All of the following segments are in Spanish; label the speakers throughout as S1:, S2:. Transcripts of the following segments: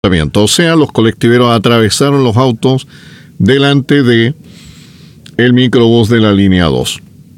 S1: O sea, los colectiveros atravesaron los autos delante de el microbús de la línea 2.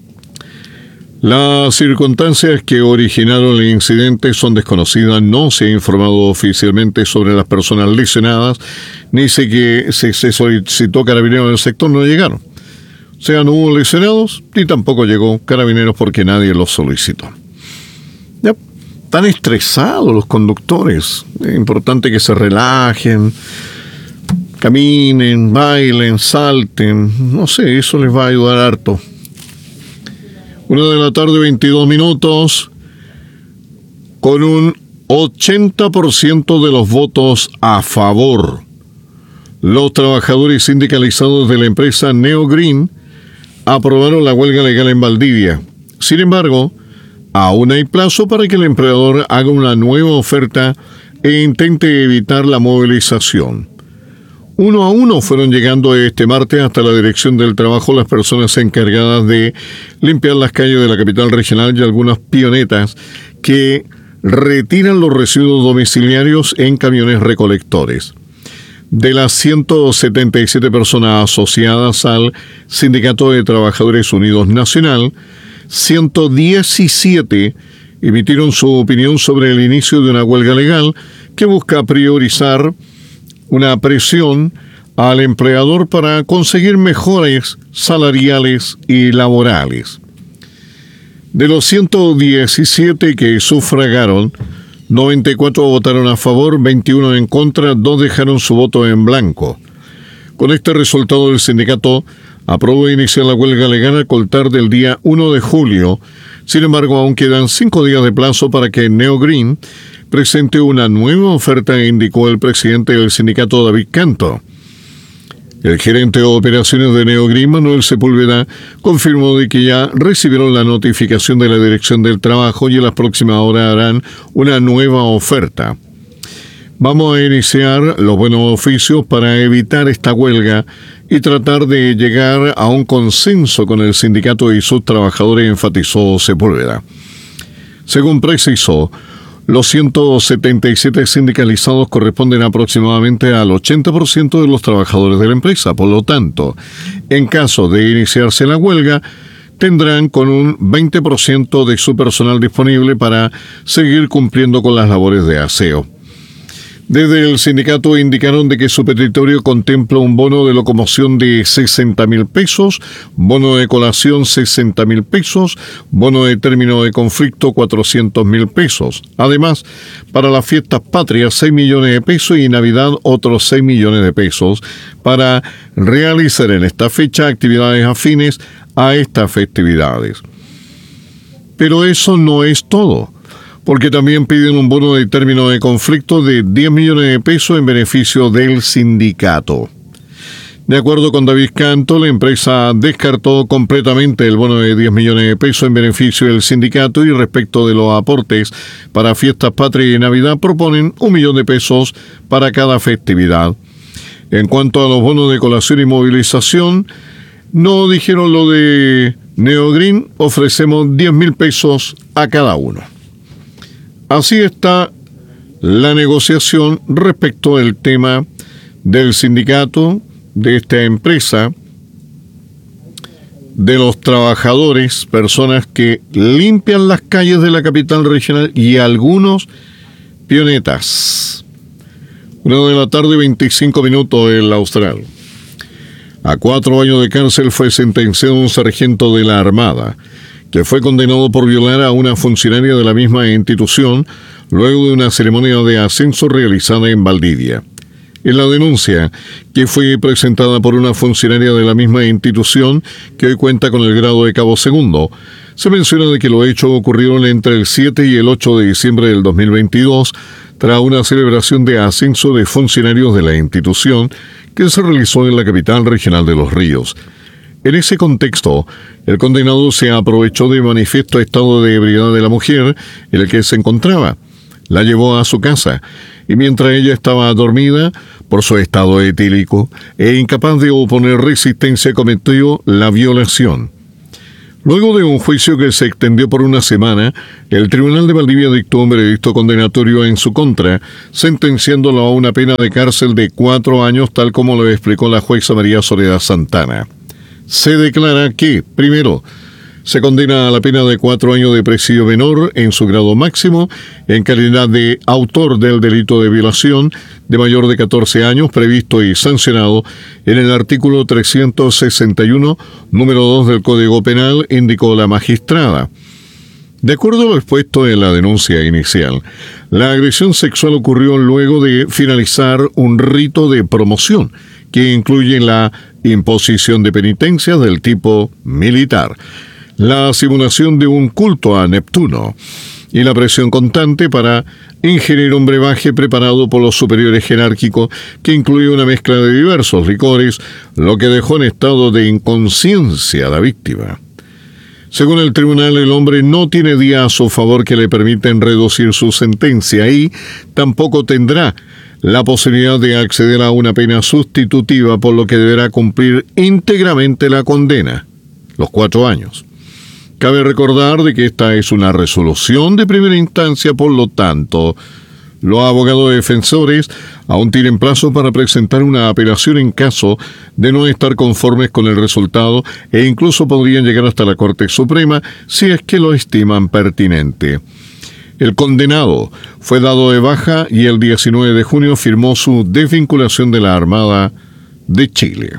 S1: Las circunstancias que originaron el incidente son desconocidas. No se ha informado oficialmente sobre las personas lesionadas, ni sé que se solicitó carabineros en el sector, no llegaron. O sea, no hubo lesionados, ni tampoco llegó carabineros porque nadie los solicitó. Ya, están estresados los conductores. Es importante que se relajen, caminen, bailen, salten. No sé, eso les va a ayudar harto. 1:22 p.m, con un 80% de los votos a favor. Los trabajadores sindicalizados de la empresa Neogreen aprobaron la huelga legal en Valdivia. Sin embargo, aún hay plazo para que el empleador haga una nueva oferta e intente evitar la movilización. Uno a uno fueron llegando este martes hasta la Dirección del Trabajo las personas encargadas de limpiar las calles de la capital regional y algunas pionetas que retiran los residuos domiciliarios en camiones recolectores. De las 177 personas asociadas al Sindicato de Trabajadores Unidos Nacional, 117 emitieron su opinión sobre el inicio de una huelga legal que busca priorizar una presión al empleador para conseguir mejoras salariales y laborales. De los 117 que sufragaron, 94 votaron a favor, 21 en contra, 2 dejaron su voto en blanco. Con este resultado, el sindicato aprobó iniciar la huelga legal a contar del día 1 de julio. Sin embargo, aún quedan 5 días de plazo para que Neogreen presente una nueva oferta, indicó el presidente del sindicato, David Canto. El gerente de operaciones de Neogreen, Manuel Sepúlveda, confirmó de que ya recibieron la notificación de la Dirección del Trabajo y en las próximas horas harán una nueva oferta. Vamos a iniciar los buenos oficios para evitar esta huelga y tratar de llegar a un consenso con el sindicato y sus trabajadores, enfatizó Sepúlveda. Según precisó, los 177 sindicalizados corresponden aproximadamente al 80% de los trabajadores de la empresa. Por lo tanto, en caso de iniciarse la huelga, tendrán con un 20% de su personal disponible para seguir cumpliendo con las labores de aseo. Desde el sindicato indicaron de que su petitorio contempla un bono de locomoción de 60.000 pesos, bono de colación 60.000 pesos, bono de término de conflicto 400.000 pesos. Además, para las fiestas patrias 6 millones de pesos y Navidad otros 6 millones de pesos para realizar en esta fecha actividades afines a estas festividades. Pero eso no es todo, porque también piden un bono de término de conflicto de 10 millones de pesos en beneficio del sindicato. De acuerdo con David Canto, la empresa descartó completamente el bono de 10 millones de pesos en beneficio del sindicato y respecto de los aportes para fiestas patrias y Navidad proponen 1 millón de pesos para cada festividad. En cuanto a los bonos de colación y movilización, no dijeron lo de Neogreen, ofrecemos 10.000 pesos a cada uno. Así está la negociación respecto al tema del sindicato, de esta empresa, de los trabajadores, personas que limpian las calles de la capital regional y algunos pionetas. 1:25 p.m. en la Austral. A 4 años de cárcel fue sentenciado un sargento de la Armada, que fue condenado por violar a una funcionaria de la misma institución luego de una ceremonia de ascenso realizada en Valdivia. En la denuncia, que fue presentada por una funcionaria de la misma institución, que hoy cuenta con el grado de cabo segundo, se menciona de que los hechos ocurrieron entre el 7 y el 8 de diciembre del 2022, tras una celebración de ascenso de funcionarios de la institución que se realizó en la capital regional de Los Ríos. En ese contexto, el condenado se aprovechó de manifiesto estado de ebriedad de la mujer en el que se encontraba. La llevó a su casa y mientras ella estaba dormida, por su estado etílico e incapaz de oponer resistencia, cometió la violación. Luego de un juicio que se extendió por una semana, el Tribunal de Valdivia dictó un veredicto condenatorio en su contra, sentenciándolo a una pena de cárcel de 4 años, tal como lo explicó la jueza María Soledad Santana. Se declara que, primero, se condena a la pena de 4 años de presidio menor en su grado máximo, en calidad de autor del delito de violación de mayor de 14 años, previsto y sancionado en el artículo 361, número 2 del Código Penal, indicó la magistrada. De acuerdo a lo expuesto en la denuncia inicial, la agresión sexual ocurrió luego de finalizar un rito de promoción, que incluye la imposición de penitencias del tipo militar, la simulación de un culto a Neptuno y la presión constante para ingerir un brebaje preparado por los superiores jerárquicos que incluye una mezcla de diversos licores, lo que dejó en estado de inconsciencia a la víctima. Según el tribunal, el hombre no tiene día a su favor que le permiten reducir su sentencia y tampoco tendrá la posibilidad de acceder a una pena sustitutiva, por lo que deberá cumplir íntegramente la condena, los 4 años. Cabe recordar de que esta es una resolución de primera instancia, por lo tanto, los abogados defensores aún tienen plazo para presentar una apelación en caso de no estar conformes con el resultado e incluso podrían llegar hasta la Corte Suprema si es que lo estiman pertinente. El condenado fue dado de baja y el 19 de junio firmó su desvinculación de la Armada de Chile.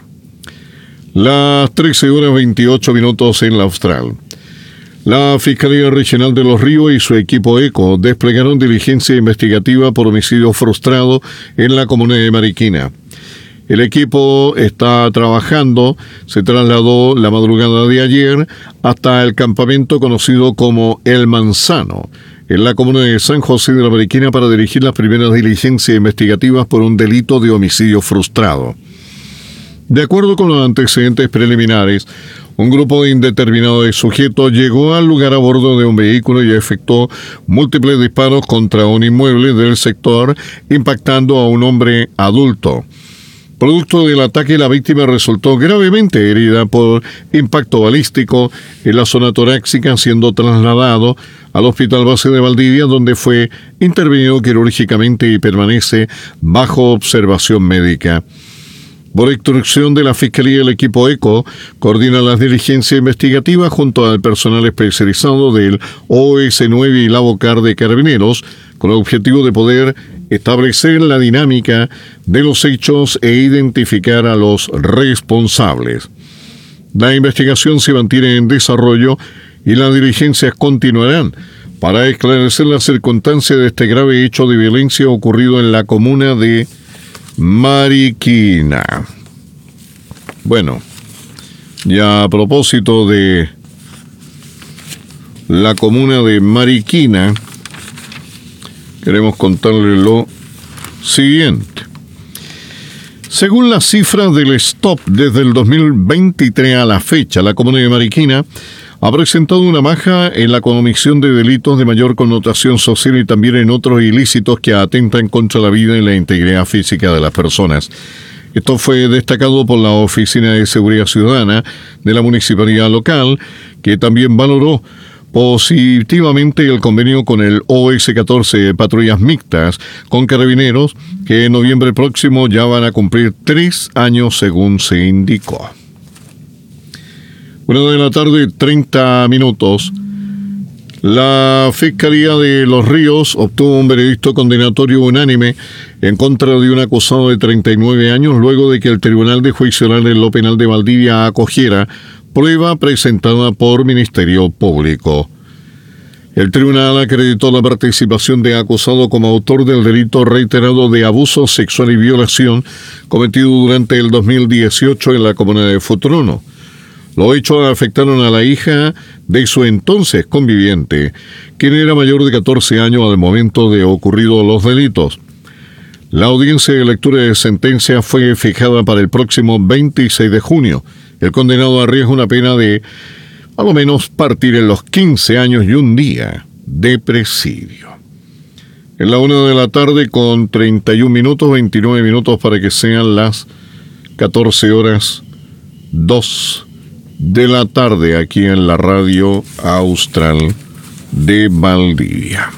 S1: Las 13:28 en la Austral. La Fiscalía Regional de Los Ríos y su equipo ECO desplegaron diligencia investigativa por homicidio frustrado en la comuna de Mariquina. El equipo está trabajando, se trasladó la madrugada de ayer hasta el campamento conocido como El Manzano, en la comuna de San José de la Mariquina, para dirigir las primeras diligencias investigativas por un delito de homicidio frustrado. De acuerdo con los antecedentes preliminares, un grupo indeterminado de sujetos llegó al lugar a bordo de un vehículo y efectuó múltiples disparos contra un inmueble del sector, impactando a un hombre adulto. Producto del ataque, la víctima resultó gravemente herida por impacto balístico en la zona torácica, siendo trasladado al Hospital Base de Valdivia, donde fue intervenido quirúrgicamente y permanece bajo observación médica. Por instrucción de la Fiscalía, el equipo ECO coordina las diligencias investigativas junto al personal especializado del OS9 y la Bocar de Carabineros, con el objetivo de poder establecer la dinámica de los hechos e identificar a los responsables. La investigación se mantiene en desarrollo y las diligencias continuarán para esclarecer las circunstancias de este grave hecho de violencia ocurrido en la comuna de Mariquina. Bueno, ya a propósito de la comuna de Mariquina, queremos contarle lo siguiente. Según las cifras del STOP, desde el 2023 a la fecha, la comuna de Mariquina ha presentado una baja en la comisión de delitos de mayor connotación social y también en otros ilícitos que atentan contra la vida y la integridad física de las personas. Esto fue destacado por la Oficina de Seguridad Ciudadana de la Municipalidad Local, que también valoró positivamente el convenio con el OS-14 Patrullas Mixtas con Carabineros, que en noviembre próximo ya van a cumplir 3 años según se indicó. 1:30 p.m. La Fiscalía de Los Ríos obtuvo un veredicto condenatorio unánime en contra de un acusado de 39 años luego de que el Tribunal de Juicio Oral en lo Penal de Valdivia acogiera prueba presentada por Ministerio Público. El tribunal acreditó la participación de acusado como autor del delito reiterado de abuso sexual y violación cometido durante el 2018 en la comuna de Futrono. Los hechos afectaron a la hija de su entonces conviviente, quien era mayor de 14 años al momento de ocurridos los delitos. La audiencia de lectura de sentencia fue fijada para el próximo 26 de junio. El condenado arriesga una pena de, a lo menos, partir en los 15 años y un día de presidio. En la 1:31 p.m, 29 minutos para que sean las 14:02 de la tarde aquí en la Radio Austral de Valdivia.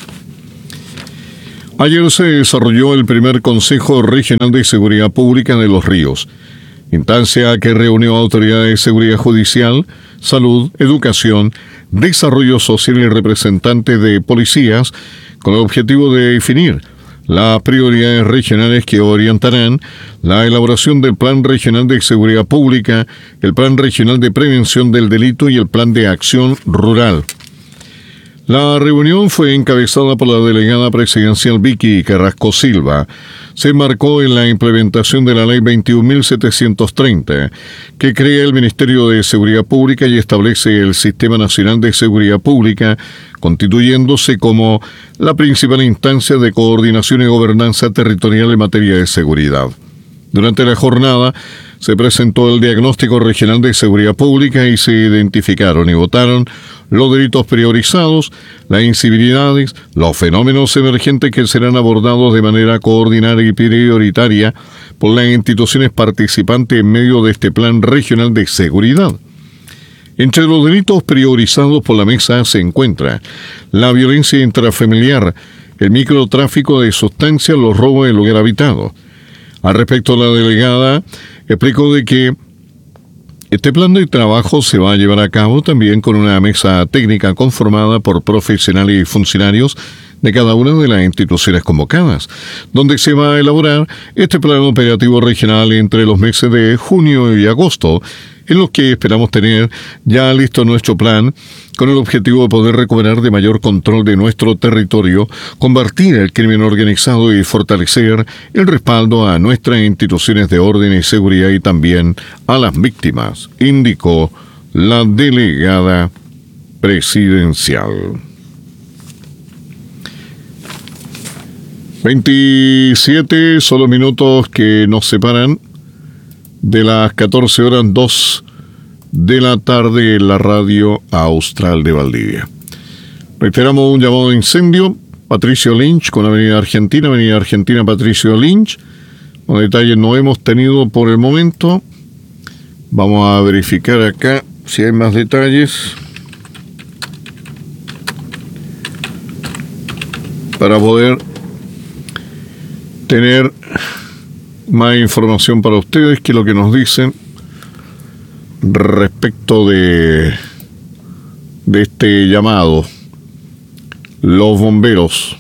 S1: Ayer se desarrolló el primer Consejo Regional de Seguridad Pública de Los Ríos, instancia que reunió autoridades de seguridad judicial, salud, educación, desarrollo social y representantes de policías con el objetivo de definir las prioridades regionales que orientarán la elaboración del Plan Regional de Seguridad Pública, el Plan Regional de Prevención del Delito y el Plan de Acción Rural. La reunión fue encabezada por la delegada presidencial Vicky Carrasco Silva. Se enmarcó en la implementación de la Ley 21.730, que crea el Ministerio de Seguridad Pública y establece el Sistema Nacional de Seguridad Pública, constituyéndose como la principal instancia de coordinación y gobernanza territorial en materia de seguridad. Durante la jornada se presentó el diagnóstico regional de seguridad pública y se identificaron y votaron los delitos priorizados, las incivilidades, los fenómenos emergentes que serán abordados de manera coordinada y prioritaria por las instituciones participantes en medio de este Plan Regional de Seguridad. Entre los delitos priorizados por la mesa se encuentra la violencia intrafamiliar, el microtráfico de sustancias, los robos en lugar habitado. Al respecto, la delegada explicó de que este plan de trabajo se va a llevar a cabo también con una mesa técnica conformada por profesionales y funcionarios de cada una de las instituciones convocadas, donde se va a elaborar este plan operativo regional entre los meses de junio y agosto, en los que esperamos tener ya listo nuestro plan con el objetivo de poder recuperar de mayor control de nuestro territorio, combatir el crimen organizado y fortalecer el respaldo a nuestras instituciones de orden y seguridad y también a las víctimas, indicó la delegada presidencial. 27 solo minutos que nos separan de las 14:02 de la tarde en la Radio Austral de Valdivia. Reiteramos un llamado de incendio, Patricio Lynch con Avenida Argentina Patricio Lynch. Los detalles no hemos tenido por el momento. Vamos a verificar acá si hay más detalles para poder tener más información para ustedes que lo que nos dicen respecto de este llamado. Los bomberos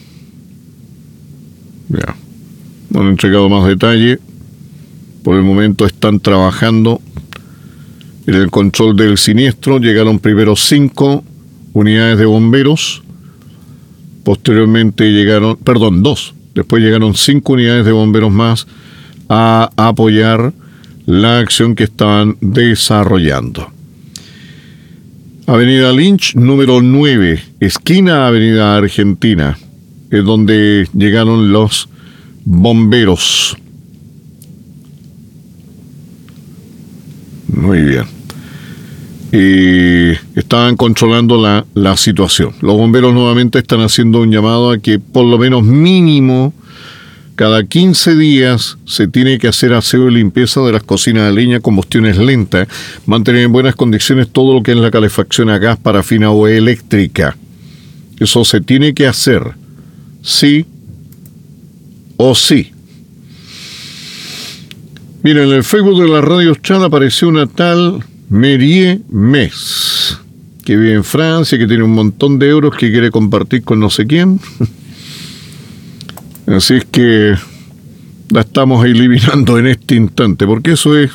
S1: ya no han entregado más detalle. Por el momento están trabajando en el control del siniestro. Llegaron primero 5 unidades de bomberos, posteriormente llegaron 2, después llegaron 5 unidades de bomberos más a apoyar la acción que estaban desarrollando. Avenida Lynch, número 9, esquina Avenida Argentina, es donde llegaron los bomberos. Muy bien. Y estaban controlando la situación. Los bomberos nuevamente están haciendo un llamado a que por lo menos mínimo cada 15 días se tiene que hacer aseo y limpieza de las cocinas de leña, combustiones lentas, mantener en buenas condiciones todo lo que es la calefacción a gas, parafina o eléctrica. Eso se tiene que hacer, sí o sí. Mira, en el Facebook de la Radio Austral apareció una tal Marie Mes, que vive en Francia, que tiene un montón de euros que quiere compartir con no sé quién. Así es que la estamos eliminando en este instante, porque eso es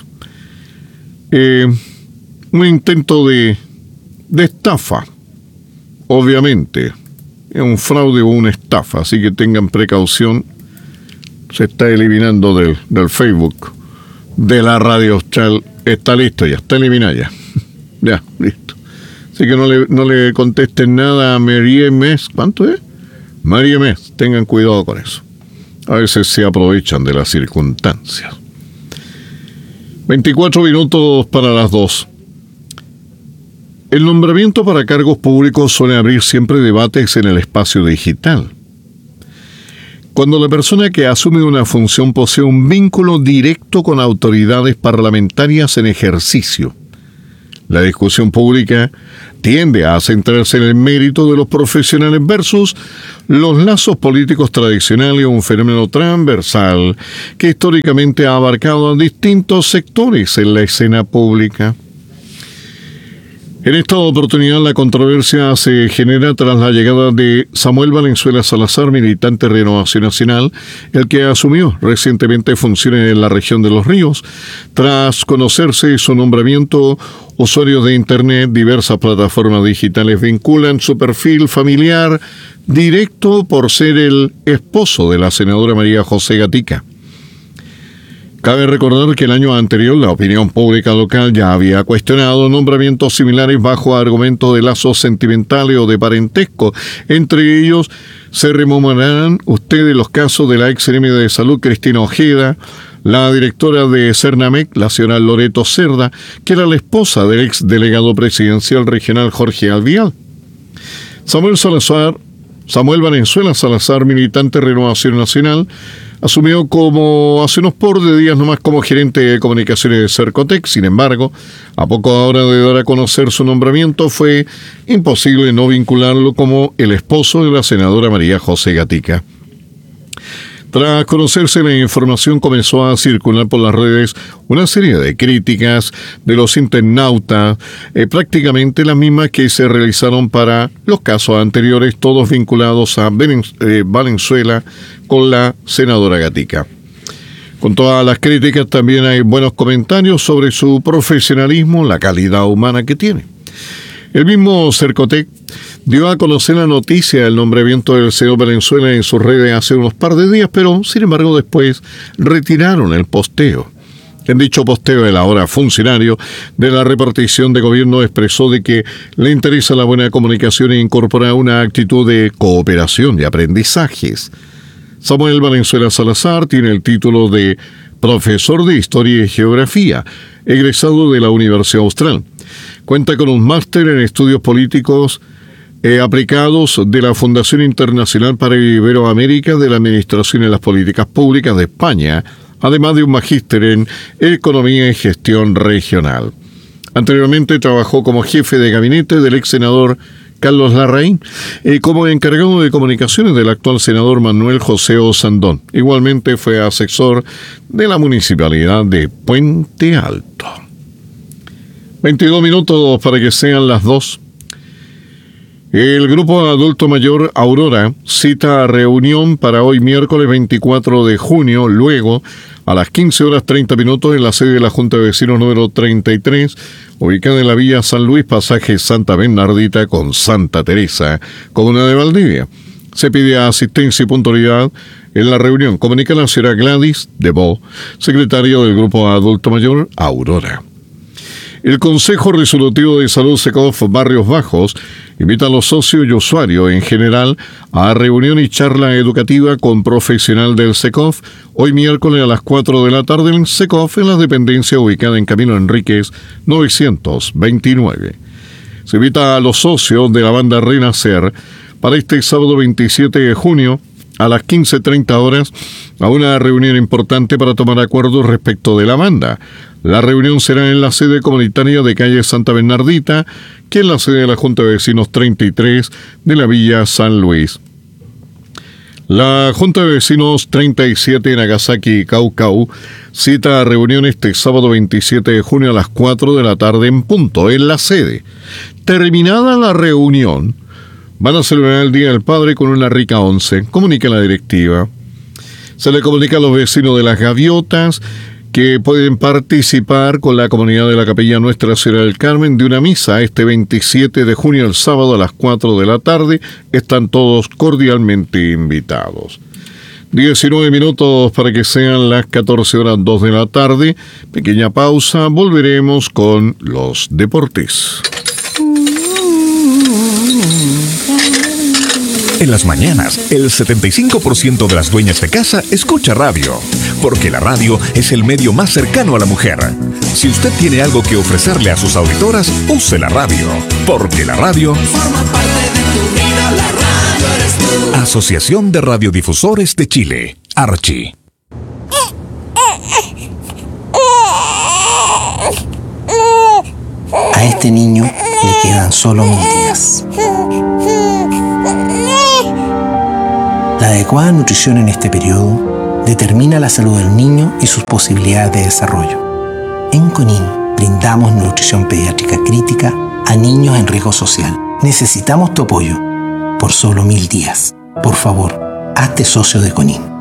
S1: un intento de estafa, obviamente. Es un fraude o una estafa, así que tengan precaución. Se está eliminando del Facebook de la Radio Austral. Está listo ya, está eliminada ya. Ya, listo. Así que no le contesten nada a Marie Mes. ¿Cuánto es? Marie Mes, tengan cuidado con eso. A veces se aprovechan de las circunstancias. 24 minutos para las 2. El nombramiento para cargos públicos suele abrir siempre debates en el espacio digital. Cuando la persona que asume una función posee un vínculo directo con autoridades parlamentarias en ejercicio, La discusión pública tiende a centrarse en el mérito de los profesionales versus los lazos políticos tradicionales, un fenómeno transversal que históricamente ha abarcado a distintos sectores en la escena pública. En esta oportunidad la controversia se genera tras la llegada de Samuel Valenzuela Salazar, militante de Renovación Nacional, el que asumió recientemente funciones en la región de Los Ríos. Tras conocerse su nombramiento, usuarios de Internet, diversas plataformas digitales vinculan su perfil familiar directo por ser el esposo de la senadora María José Gatica. Cabe recordar que el año anterior la opinión pública local ya había cuestionado nombramientos similares bajo argumentos de lazos sentimentales o de parentesco. Entre ellos se rememorarán ustedes los casos de la ex ministra de Salud Cristina Ojeda, la directora de Cernamec, la señora Loreto Cerda, que era la esposa del ex delegado presidencial regional Jorge Alvial. Samuel Valenzuela Salazar, militante de Renovación Nacional, asumió como hace unos por de días nomás como gerente de comunicaciones de Cercotec. Sin embargo, a poco hora de dar a conocer su nombramiento, fue imposible no vincularlo como el esposo de la senadora María José Gatica. Tras conocerse la información, comenzó a circular por las redes una serie de críticas de los internautas, prácticamente las mismas que se realizaron para los casos anteriores, todos vinculados a Valenzuela con la senadora Gatica. Con todas las críticas también hay buenos comentarios sobre su profesionalismo, la calidad humana que tiene. El mismo Cercotec dio a conocer la noticia del nombramiento del señor Valenzuela en sus redes hace unos par de días, pero sin embargo después retiraron el posteo. En dicho posteo, el ahora funcionario de la repartición de gobierno expresó de que le interesa la buena comunicación e incorpora una actitud de cooperación y aprendizajes. Samuel Valenzuela Salazar tiene el título de profesor de Historia y Geografía, egresado de la Universidad Austral. Cuenta con un máster en estudios políticos aplicados de la Fundación Internacional para Iberoamérica de la Administración y las Políticas Públicas de España, además de un magíster en Economía y Gestión Regional. Anteriormente trabajó como jefe de gabinete del ex senador Carlos Larraín y como encargado de comunicaciones del actual senador Manuel José Osandón. Igualmente fue asesor de la Municipalidad de Puente Alto. 22 minutos para que sean las 2. El Grupo Adulto Mayor Aurora cita a reunión para hoy miércoles 24 de junio, luego a las 15:30 en la sede de la Junta de Vecinos número 33, ubicada en la Villa San Luis, pasaje Santa Bernardita con Santa Teresa, comuna de Valdivia. Se pide asistencia y puntualidad en la reunión. Comunica la señora Gladys Debo, secretaria del Grupo Adulto Mayor Aurora. El Consejo Resolutivo de Salud SECOF Barrios Bajos invita a los socios y usuarios en general a reunión y charla educativa con profesional del SECOF hoy miércoles a las 4 de la tarde en SECOF, en la dependencia ubicada en Camino Enríquez 929. Se invita a los socios de la banda Renacer para este sábado 27 de junio a las 15:30 a una reunión importante para tomar acuerdos respecto de la banda. La reunión será en la sede comunitaria de calle Santa Bernardita, que es la sede de la Junta de Vecinos 33 de la Villa San Luis. La Junta de Vecinos 37 en Nagasaki y Caucau cita a reunión este sábado 27 de junio a las 4 de la tarde en punto, en la sede. Terminada la reunión, van a celebrar el Día del Padre con una rica once, comunica la directiva. Se le comunica a los vecinos de Las Gaviotas que pueden participar con la comunidad de la Capilla Nuestra Señora del Carmen de una misa este 27 de junio, el sábado a las 4 de la tarde. Están todos cordialmente invitados. 19 minutos para que sean las 14:02 de la tarde. Pequeña pausa, volveremos con los deportes.
S2: En las mañanas, el 75% de las dueñas de casa escucha radio, porque la radio es el medio más cercano a la mujer. Si usted tiene algo que ofrecerle a sus auditoras, use la radio, porque la radio forma parte de tu vida. La radio eres tú. Asociación de Radiodifusores de Chile, Archi.
S3: este niño le quedan solo 1000 días. La adecuada nutrición en este periodo determina la salud del niño y sus posibilidades de desarrollo. En CONIN brindamos nutrición pediátrica crítica a niños en riesgo social. Necesitamos tu apoyo por solo 1000 días. Por favor, hazte socio de CONIN.